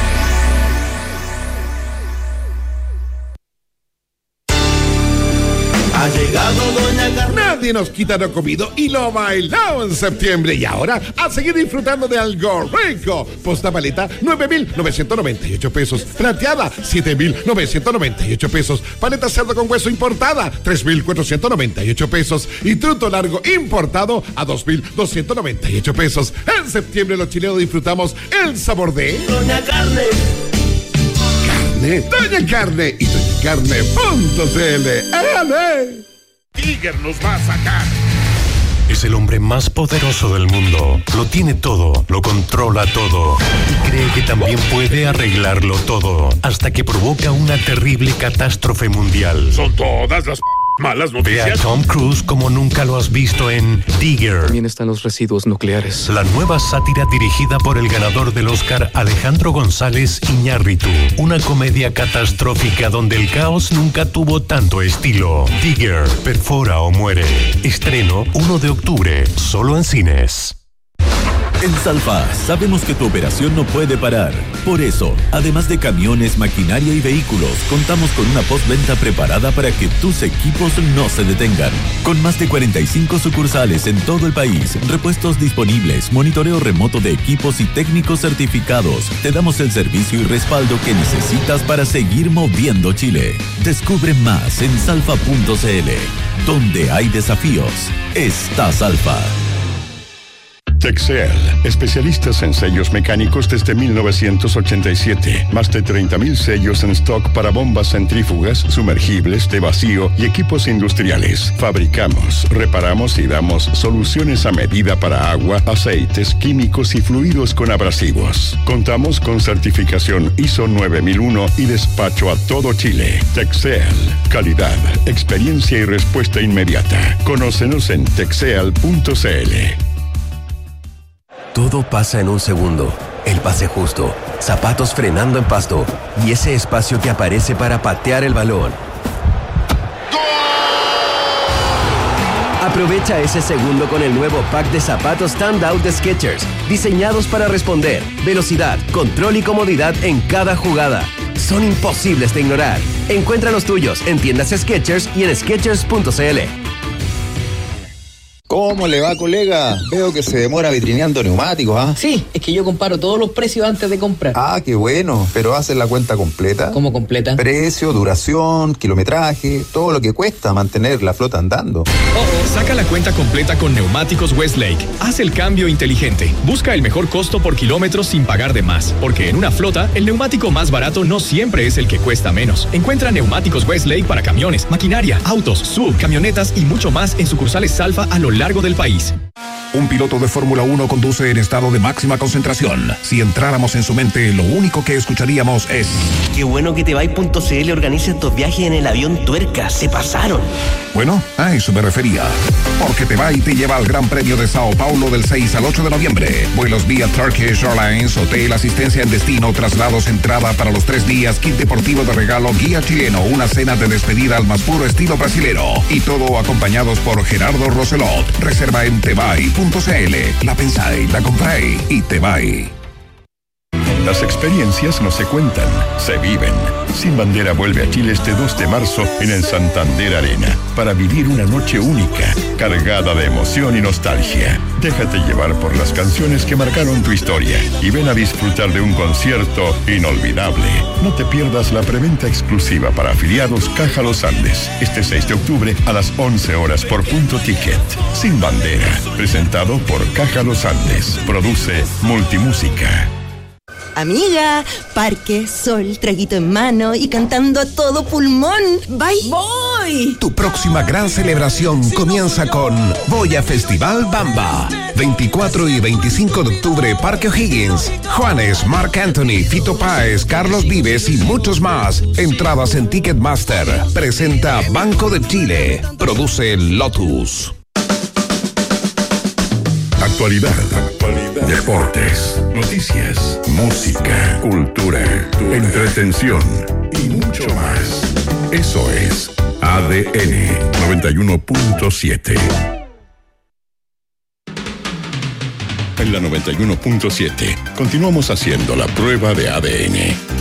Ha llegado Doña Carmen. Nadie nos quita lo comido y lo bailado en septiembre. Y ahora, a seguir disfrutando de algo rico. Posta paleta, 9,998 pesos. Plateada, 7,998 pesos. Paleta cerdo con hueso importada, 3,498 pesos. Y truto largo importado a 2,298 pesos. En septiembre los chilenos disfrutamos el sabor de Doña Carne. Doña Carne y doñacarne.cl. Tiger nos va a sacar. Es el hombre más poderoso del mundo. Lo tiene todo, lo controla todo y cree que también puede arreglarlo todo, hasta que provoca una terrible catástrofe mundial. Son todas las malas noticias. Ve a Tom Cruise como nunca lo has visto en Digger. También están los residuos nucleares. La nueva sátira dirigida por el ganador del Oscar Alejandro González Iñárritu. Una comedia catastrófica donde el caos nunca tuvo tanto estilo. Digger, perfora o muere. Estreno 1 de octubre, solo en cines. En Salfa sabemos que tu operación no puede parar. Por eso, además de camiones, maquinaria y vehículos, contamos con una postventa preparada para que tus equipos no se detengan. Con más de 45 sucursales en todo el país, repuestos disponibles, monitoreo remoto de equipos y técnicos certificados, te damos el servicio y respaldo que necesitas para seguir moviendo Chile. Descubre más en salfa.cl. Donde hay desafíos, está Salfa. Texel, especialistas en sellos mecánicos desde 1987. Más de 30,000 sellos en stock para bombas centrífugas, sumergibles, de vacío y equipos industriales. Fabricamos, reparamos y damos soluciones a medida para agua, aceites, químicos y fluidos con abrasivos. Contamos con certificación ISO 9001 y despacho a todo Chile. Texel, calidad, experiencia y respuesta inmediata. Conócenos en texel.cl. Todo pasa en un segundo. El pase justo, zapatos frenando en pasto y ese espacio que aparece para patear el balón. Aprovecha ese segundo con el nuevo pack de zapatos Standout de Skechers, diseñados para responder, velocidad, control y comodidad en cada jugada. Son imposibles de ignorar. Encuentra los tuyos en tiendas Skechers y en Skechers.cl. ¿Cómo le va, colega? Veo que se demora vitrineando neumáticos, ¿ah? Sí, es que yo comparo todos los precios antes de comprar. Ah, qué bueno. ¿Pero haces la cuenta completa? ¿Cómo completa? Precio, duración, kilometraje, todo lo que cuesta mantener la flota andando. Saca la cuenta completa con Neumáticos Westlake. Haz el cambio inteligente. Busca el mejor costo por kilómetro sin pagar de más. Porque en una flota, el neumático más barato no siempre es el que cuesta menos. Encuentra Neumáticos Westlake para camiones, maquinaria, autos, sub, camionetas y mucho más en sucursales Salfa a lo largo del país. Un piloto de Fórmula 1 conduce en estado de máxima concentración. Si entráramos en su mente, lo único que escucharíamos es: qué bueno que Tebay.cl organice estos viajes en el avión Tuerca. Se pasaron. Bueno, a eso me refería. Porque Tebay te lleva al Gran Premio de Sao Paulo del 6 al 8 de noviembre. Vuelos vía Turkish Airlines, hotel, asistencia en destino, traslados, entrada para los 3 días, kit deportivo de regalo, guía chileno, una cena de despedida al más puro estilo brasilero. Y todo acompañados por Gerardo Roselot. Reserva en Tebay.cl. La pensáis, la compráis y Tebay. Las experiencias no se cuentan, se viven. Sin Bandera vuelve a Chile este 2 de marzo en el Santander Arena para vivir una noche única, cargada de emoción y nostalgia. Déjate llevar por las canciones que marcaron tu historia y ven a disfrutar de un concierto inolvidable. No te pierdas la preventa exclusiva para afiliados Caja Los Andes este 6 de octubre a las 11 horas por Punto Ticket. Sin Bandera, presentado por Caja Los Andes. Produce Multimúsica. Amiga, parque, sol, traguito en mano y cantando a todo pulmón. ¡Voy! Tu próxima gran celebración comienza con Voy a Festival Bamba. 24 y 25 de octubre, Parque O'Higgins. Juanes, Marc Anthony, Fito Páez, Carlos Vives y muchos más. Entradas en Ticketmaster. Presenta Banco de Chile. Produce Lotus. Actualidad, deportes, noticias, música, cultura, entretención y mucho más. Eso es ADN 91.7. En la 91.7 continuamos haciendo la prueba de ADN.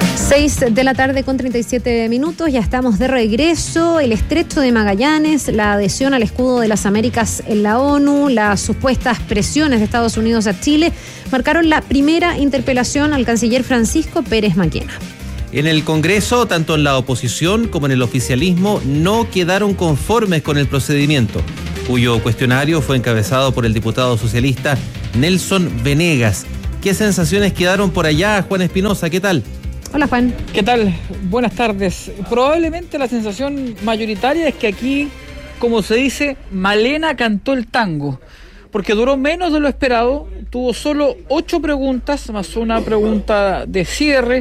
6 de la tarde con 37 minutos, ya estamos de regreso. El estrecho de Magallanes, la adhesión al escudo de las Américas en la ONU, las supuestas presiones de Estados Unidos a Chile, marcaron la primera interpelación al canciller Francisco Pérez Maquena. En el Congreso, tanto en la oposición como en el oficialismo, no quedaron conformes con el procedimiento, cuyo cuestionario fue encabezado por el diputado socialista Nelson Venegas. ¿Qué sensaciones quedaron por allá, Juan Espinosa? ¿Qué tal? Hola, Juan. ¿Qué tal? Buenas tardes. Probablemente la sensación mayoritaria es que aquí, como se dice, Malena cantó el tango, porque duró menos de lo esperado, tuvo solo 8 preguntas, más una pregunta de cierre,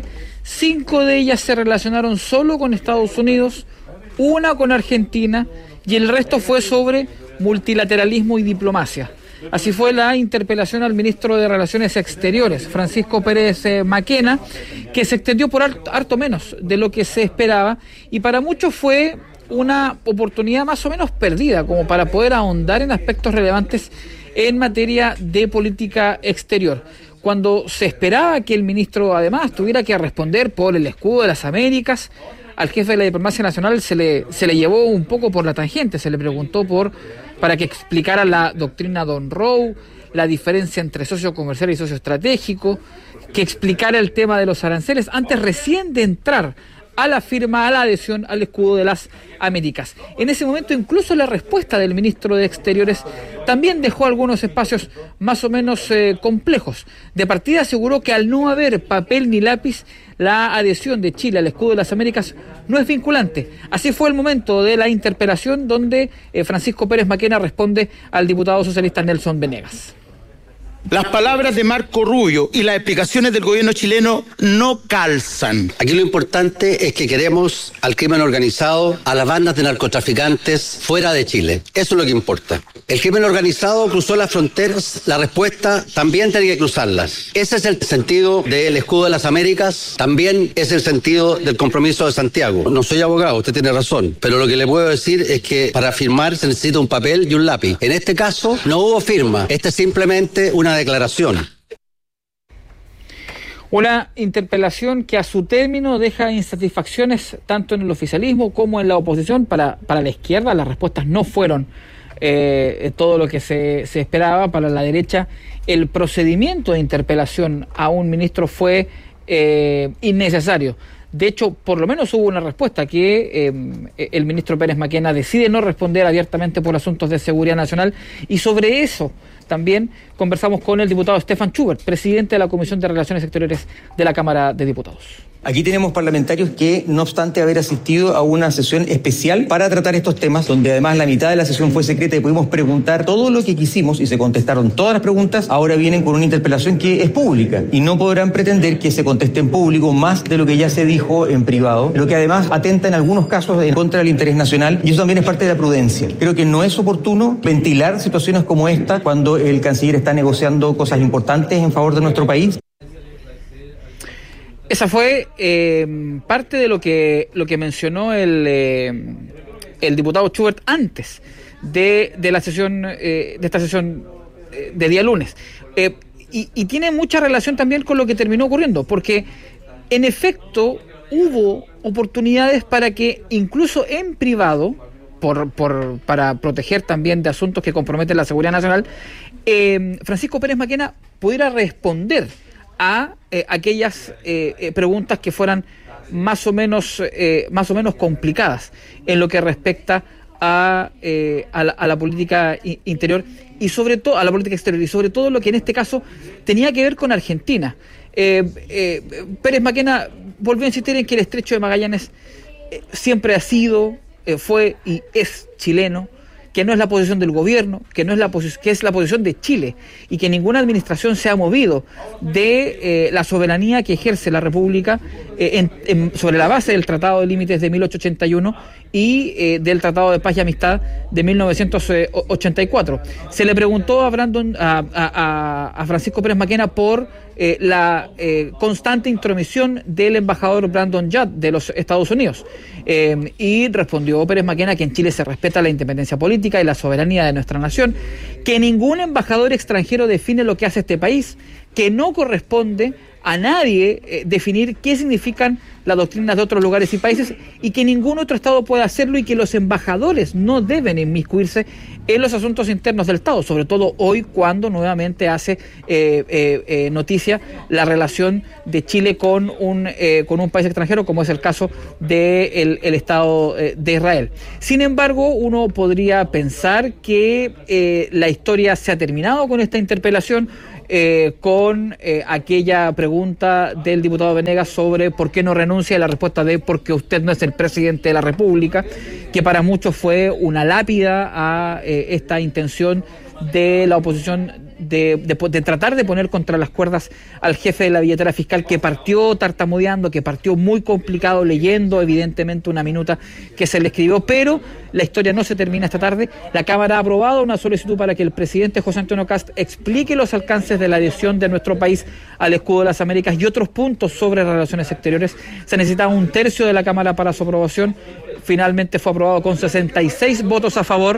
5 de ellas se relacionaron solo con Estados Unidos, una con Argentina, y el resto fue sobre multilateralismo y diplomacia. Así fue la interpelación al ministro de Relaciones Exteriores, Francisco Pérez Maquena, que se extendió por harto menos de lo que se esperaba y para muchos fue una oportunidad más o menos perdida como para poder ahondar en aspectos relevantes en materia de política exterior. Cuando se esperaba que el ministro además tuviera que responder por el escudo de las Américas, al jefe de la diplomacia nacional se le llevó un poco por la tangente, se le preguntó para que explicara la doctrina Don Rowe, la diferencia entre socio comercial y socio estratégico, que explicara el tema de los aranceles, antes recién de entrar a la firma, a la adhesión al escudo de las Américas. En ese momento incluso la respuesta del ministro de Exteriores también dejó algunos espacios más o menos complejos. De partida aseguró que al no haber papel ni lápiz, la adhesión de Chile al escudo de las Américas no es vinculante. Así fue el momento de la interpelación donde Francisco Pérez Maquena responde al diputado socialista Nelson Venegas. Las palabras de Marco Rubio y las explicaciones del gobierno chileno no calzan. Aquí lo importante es que queremos al crimen organizado, a las bandas de narcotraficantes fuera de Chile. Eso es lo que importa. El crimen organizado cruzó las fronteras, la respuesta también tiene que cruzarlas. Ese es el sentido del escudo de las Américas, también es el sentido del compromiso de Santiago. No soy abogado, usted tiene razón, pero lo que le puedo decir es que para firmar se necesita un papel y un lápiz. En este caso no hubo firma, este es simplemente una declaración. Una interpelación que a su término deja insatisfacciones tanto en el oficialismo como en la oposición. Para la izquierda las respuestas no fueron todo lo que se esperaba. Para la derecha, el procedimiento de interpelación a un ministro fue innecesario. De hecho, por lo menos hubo una respuesta que el ministro Pérez Maquena decide no responder abiertamente por asuntos de seguridad nacional, y sobre eso también conversamos con el diputado Stefan Schubert, presidente de la Comisión de Relaciones Exteriores de la Cámara de Diputados. Aquí tenemos parlamentarios que, no obstante haber asistido a una sesión especial para tratar estos temas, donde además la mitad de la sesión fue secreta y pudimos preguntar todo lo que quisimos y se contestaron todas las preguntas, ahora vienen con una interpelación que es pública y no podrán pretender que se conteste en público más de lo que ya se dijo en privado, lo que además atenta en algunos casos en contra del interés nacional, y eso también es parte de la prudencia. Creo que no es oportuno ventilar situaciones como esta cuando el canciller está negociando cosas importantes en favor de nuestro país. Esa fue parte de lo que mencionó el diputado Schubert antes de la sesión, de esta sesión de día lunes. Y tiene mucha relación también con lo que terminó ocurriendo, porque en efecto hubo oportunidades para que incluso en privado, para proteger también de asuntos que comprometen la seguridad nacional, Francisco Pérez Maquena pudiera responder a aquellas preguntas que fueran más o menos complicadas en lo que respecta a la política interior y sobre todo a la política exterior, y sobre todo lo que en este caso tenía que ver con Argentina. Pérez Maquena volvió a insistir en que el Estrecho de Magallanes siempre ha sido, fue y es chileno, que no es la posición del gobierno, que es la posición de Chile, y que ninguna administración se ha movido de la soberanía que ejerce la República sobre la base del Tratado de Límites de 1881 y del Tratado de Paz y Amistad de 1984. Se le preguntó a Francisco Pérez Maquena por la constante intromisión del embajador Brandon Judd de los Estados Unidos, y respondió Pérez Maquena que en Chile se respeta la independencia política y la soberanía de nuestra nación, que ningún embajador extranjero define lo que hace este país, que no corresponde a nadie definir qué significan las doctrinas de otros lugares y países, y que ningún otro Estado puede hacerlo, y que los embajadores no deben inmiscuirse en los asuntos internos del Estado, sobre todo hoy cuando nuevamente hace noticia la relación de Chile con un país extranjero, como es el caso del Estado de Israel. Sin embargo, uno podría pensar que la historia se ha terminado con esta interpelación, con aquella pregunta del diputado Venegas sobre por qué no renuncia, y la respuesta de porque usted no es el presidente de la República, que para muchos fue una lápida a esta intención de la oposición de tratar de poner contra las cuerdas al jefe de la billetera fiscal, que partió tartamudeando, que partió muy complicado, leyendo evidentemente una minuta que se le escribió. Pero la historia no se termina esta tarde. La Cámara ha aprobado una solicitud para que el presidente José Antonio Kast explique los alcances de la adhesión de nuestro país al Escudo de las Américas y otros puntos sobre relaciones exteriores. Se necesitaba 1/3 de la Cámara para su aprobación. Finalmente fue aprobado con 66 votos a favor.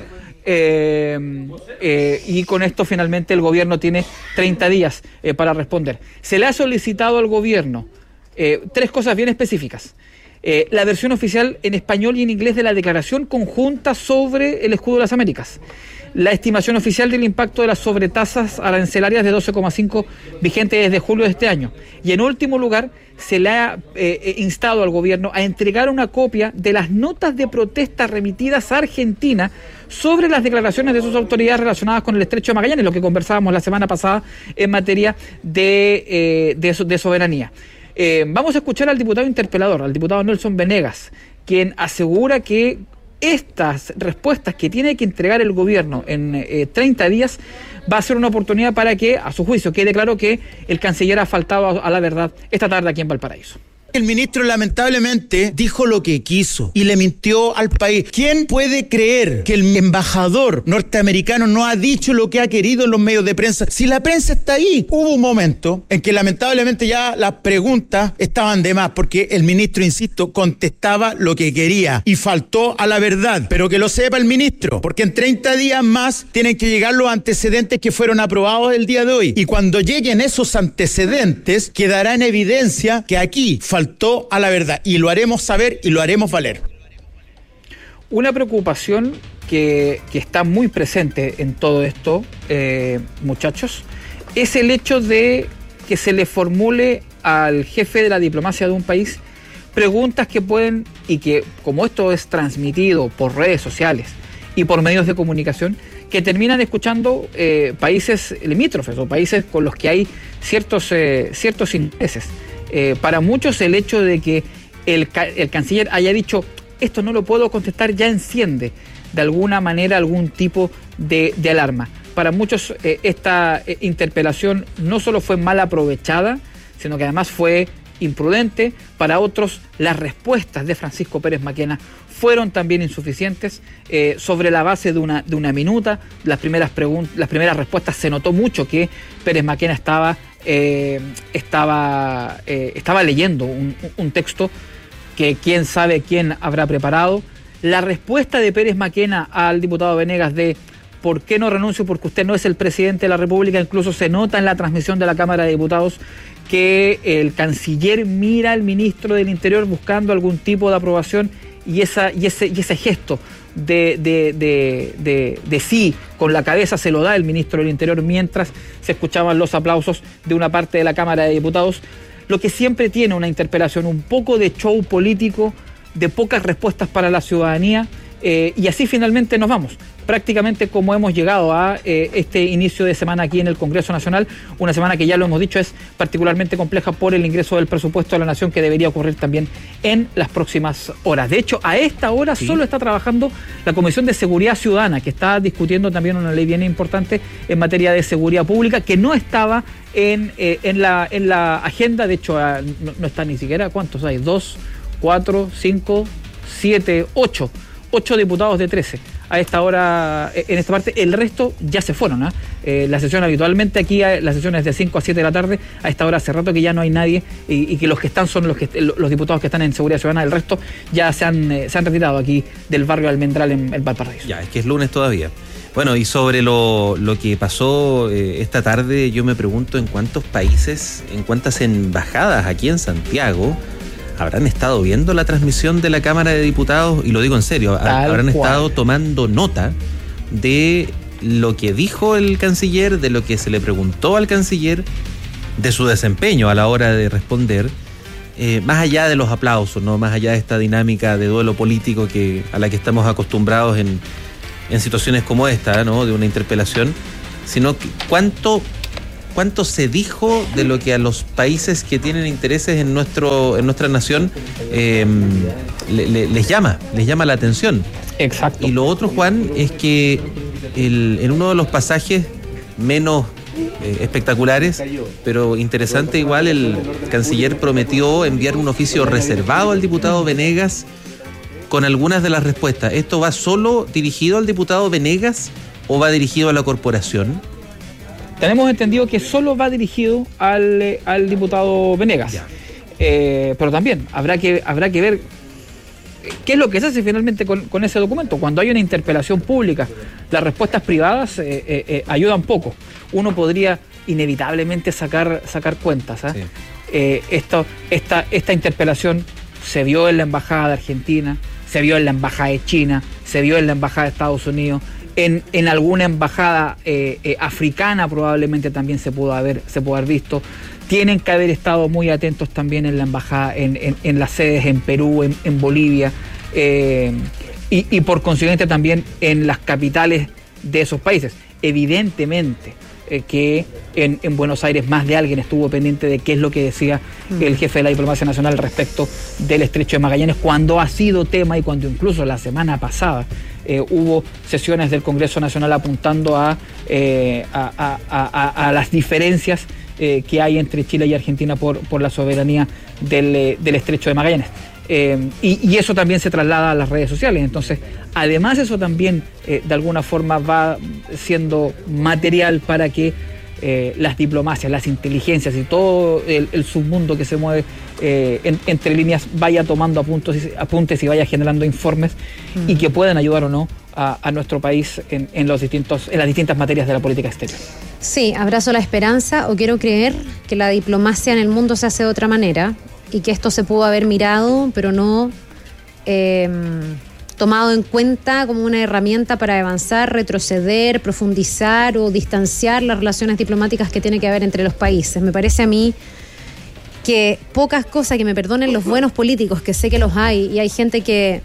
Y con esto finalmente el gobierno tiene 30 días para responder. Se le ha solicitado al gobierno 3 cosas bien específicas. La versión oficial en español y en inglés de la declaración conjunta sobre el Escudo de las Américas, la estimación oficial del impacto de las sobretasas arancelarias de 12,5 vigente desde julio de este año, y en último lugar se le ha instado al gobierno a entregar una copia de las notas de protesta remitidas a Argentina sobre las declaraciones de sus autoridades relacionadas con el Estrecho de Magallanes, lo que conversábamos la semana pasada en materia de soberanía. Vamos a escuchar al diputado interpelador, al diputado Nelson Venegas, quien asegura que estas respuestas que tiene que entregar el gobierno en 30 días va a ser una oportunidad para que, a su juicio, quede claro que el canciller ha faltado a la verdad esta tarde aquí en Valparaíso. El ministro lamentablemente dijo lo que quiso y le mintió al país. ¿Quién puede creer que el embajador norteamericano no ha dicho lo que ha querido en los medios de prensa? Si la prensa está ahí. Hubo un momento en que lamentablemente ya las preguntas estaban de más, porque el ministro, insisto, contestaba lo que quería y faltó a la verdad. Pero que lo sepa el ministro, porque en 30 días más tienen que llegar los antecedentes que fueron aprobados el día de hoy. Y cuando lleguen esos antecedentes, quedará en evidencia que aquí faltó a la verdad, y lo haremos saber y lo haremos valer. Una preocupación que está muy presente en todo esto, muchachos, es el hecho de que se le formule al jefe de la diplomacia de un país preguntas que pueden, y que como esto es transmitido por redes sociales y por medios de comunicación, que terminan escuchando países limítrofes o países con los que hay ciertos intereses. Para muchos el hecho de que el canciller haya dicho esto no lo puedo contestar ya enciende de alguna manera algún tipo de alarma. Para muchos esta interpelación no solo fue mal aprovechada, sino que además fue imprudente. Para otros las respuestas de Francisco Pérez Maquena fueron también insuficientes. Sobre la base de una minuta, las primeras respuestas se notó mucho que Pérez Maquena estaba leyendo un texto que quién sabe quién habrá preparado. La respuesta de Pérez Maquena al diputado Venegas de ¿por qué no renuncio? Porque usted no es el presidente de la República. Incluso se nota en la transmisión de la Cámara de Diputados que el canciller mira al ministro del Interior buscando algún tipo de aprobación, y ese gesto de sí con la cabeza se lo da el ministro del Interior mientras se escuchaban los aplausos de una parte de la Cámara de Diputados. Lo que siempre tiene una interpelación, un poco de show político, de pocas respuestas para la ciudadanía, y así finalmente nos vamos. Prácticamente como hemos llegado a este inicio de semana aquí en el Congreso Nacional, una semana que ya lo hemos dicho es particularmente compleja por el ingreso del presupuesto de la Nación, que debería ocurrir también en las próximas horas. De hecho, a esta hora solo está trabajando la Comisión de Seguridad Ciudadana, que está discutiendo también una ley bien importante en materia de seguridad pública, que no estaba en la agenda. De hecho, no está ni siquiera, ¿cuántos hay? 2, 4, 5, 7, 8 diputados de 13 a esta hora en esta parte. El resto ya se fueron. La sesión habitualmente aquí, la sesión es de 5 a 7 de la tarde. A esta hora hace rato que ya no hay nadie, y que los que están son los diputados que están en Seguridad Ciudadana. El resto ya se han retirado aquí del barrio Almendral en Valparaíso. Ya, es que es lunes todavía. Bueno, y sobre lo que pasó esta tarde, yo me pregunto en cuántos países, en cuántas embajadas aquí en Santiago habrán estado viendo la transmisión de la Cámara de Diputados, y lo digo en serio, habrán estado tomando nota de lo que dijo el canciller, de lo que se le preguntó al canciller, de su desempeño a la hora de responder, más allá de los aplausos, ¿no? Más allá de esta dinámica de duelo político a la que estamos acostumbrados en situaciones como esta, ¿no? De una interpelación, sino que cuánto se dijo de lo que a los países que tienen intereses en nuestra nación les llama la atención. Exacto. Y lo otro, Juan, es que en uno de los pasajes menos espectaculares, pero interesante igual, el canciller prometió enviar un oficio reservado al diputado Venegas con algunas de las respuestas. ¿Esto va solo dirigido al diputado Venegas o va dirigido a la corporación? Tenemos entendido que solo va dirigido al diputado Venegas. Pero también habrá que ver qué es lo que se hace finalmente con ese documento. Cuando hay una interpelación pública, las respuestas privadas ayudan poco. Uno podría inevitablemente sacar cuentas. Sí. Esta interpelación se vio en la Embajada de Argentina, se vio en la Embajada de China, se vio en la Embajada de Estados Unidos. En alguna embajada africana probablemente también se pudo haber visto. Tienen que haber estado muy atentos también en la embajada, en las sedes en Perú, en Bolivia, y por consiguiente también en las capitales de esos países. Evidentemente que en Buenos Aires más de alguien estuvo pendiente de qué es lo que decía el jefe de la diplomacia nacional respecto del Estrecho de Magallanes, cuando ha sido tema, y cuando incluso la semana pasada hubo sesiones del Congreso Nacional apuntando a las diferencias que hay entre Chile y Argentina por la soberanía del Estrecho de Magallanes. Y eso también se traslada a las redes sociales. Entonces, además eso también de alguna forma va siendo material para que las diplomacias, las inteligencias y todo el submundo que se mueve entre líneas vaya tomando apuntes y vaya generando informes y que puedan ayudar o no a nuestro país en las distintas materias de la política exterior. Sí, abrazo la esperanza, o quiero creer que la diplomacia en el mundo se hace de otra manera y que esto se pudo haber mirado, pero no tomado en cuenta como una herramienta para avanzar, retroceder, profundizar o distanciar las relaciones diplomáticas que tiene que haber entre los países. Me parece a mí que pocas cosas, que me perdonen los buenos políticos, que sé que los hay, y hay gente que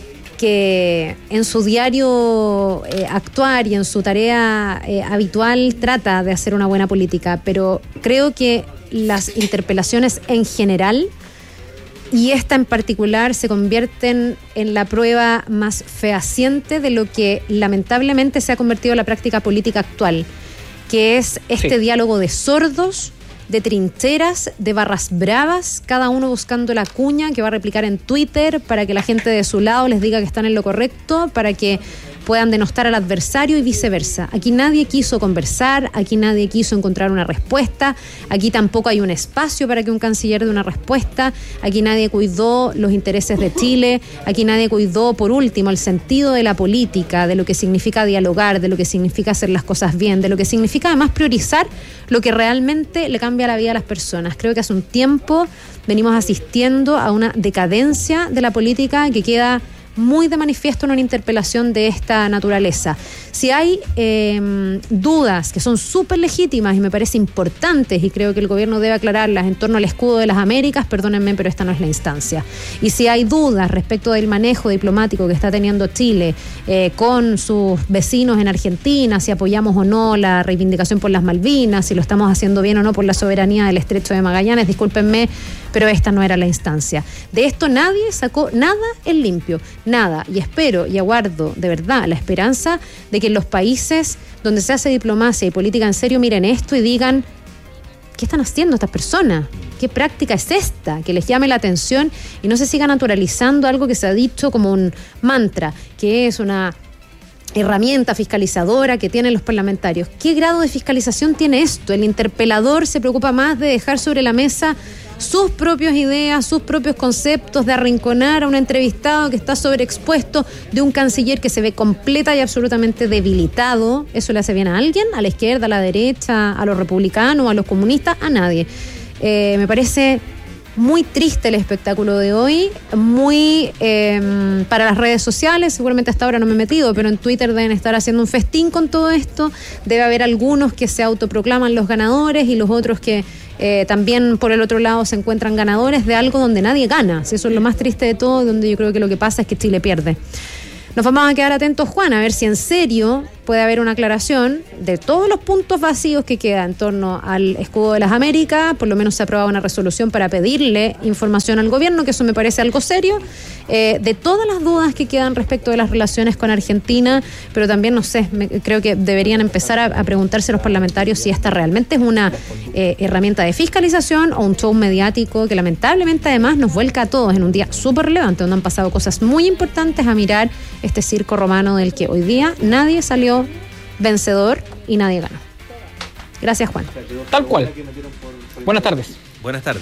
en su diario actuar y en su tarea habitual trata de hacer una buena política, pero creo que las interpelaciones en general y esta en particular se convierten en la prueba más fehaciente de lo que lamentablemente se ha convertido en la práctica política actual, que es este diálogo de sordos, de trincheras, de barras bravas, cada uno buscando la cuña que va a replicar en Twitter para que la gente de su lado les diga que están en lo correcto, para que puedan denostar al adversario y viceversa. Aquí nadie quiso conversar, aquí nadie quiso encontrar una respuesta, aquí tampoco hay un espacio para que un canciller dé una respuesta, aquí nadie cuidó los intereses de Chile, aquí nadie cuidó, por último, el sentido de la política, de lo que significa dialogar, de lo que significa hacer las cosas bien, de lo que significa además priorizar lo que realmente le cambia la vida a las personas. Creo que hace un tiempo venimos asistiendo a una decadencia de la política que queda muy de manifiesto en una interpelación de esta naturaleza. Si hay dudas que son súper legítimas y me parece importantes, y creo que el gobierno debe aclararlas en torno al escudo de las Américas, perdónenme, pero esta no es la instancia. Y si hay dudas respecto del manejo diplomático que está teniendo Chile con sus vecinos en Argentina, si apoyamos o no la reivindicación por las Malvinas, si lo estamos haciendo bien o no por la soberanía del Estrecho de Magallanes, discúlpenme, pero esta no era la instancia. De esto nadie sacó nada en limpio, nada. Y espero y aguardo de verdad la esperanza de que en los países donde se hace diplomacia y política en serio miren esto y digan: ¿qué están haciendo estas personas? ¿Qué práctica es esta? Que les llame la atención y no se siga naturalizando algo que se ha dicho como un mantra, que es una herramienta fiscalizadora que tienen los parlamentarios. ¿Qué grado de fiscalización tiene esto? El interpelador se preocupa más de dejar sobre la mesa sus propias ideas, sus propios conceptos, de arrinconar a un entrevistado que está sobreexpuesto, de un canciller que se ve completa y absolutamente debilitado. ¿Eso le hace bien a alguien? ¿A la izquierda, a la derecha, a los republicanos, a los comunistas? A nadie. Me parece muy triste el espectáculo de hoy, muy para las redes sociales, seguramente hasta ahora no me he metido, pero en Twitter deben estar haciendo un festín con todo esto. Debe haber algunos que se autoproclaman los ganadores y los otros que también por el otro lado se encuentran ganadores de algo donde nadie gana. Eso es lo más triste de todo, donde yo creo que lo que pasa es que Chile pierde. Nos vamos a quedar atentos, Juan, a ver si en serio puede haber una aclaración de todos los puntos vacíos que quedan en torno al escudo de las Américas. Por lo menos se ha aprobado una resolución para pedirle información al gobierno, que eso me parece algo serio, de todas las dudas que quedan respecto de las relaciones con Argentina, pero también, no sé, creo que deberían empezar a preguntarse los parlamentarios si esta realmente es una herramienta de fiscalización o un show mediático que lamentablemente además nos vuelca a todos en un día súper relevante, donde han pasado cosas muy importantes, a mirar este circo romano del que hoy día nadie salió vencedor y nadie ganó. Gracias, Juan. Tal cual. Buenas tardes. Buenas tardes.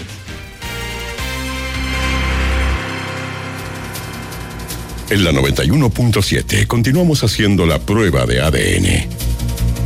En la 91.7 continuamos haciendo la prueba de ADN.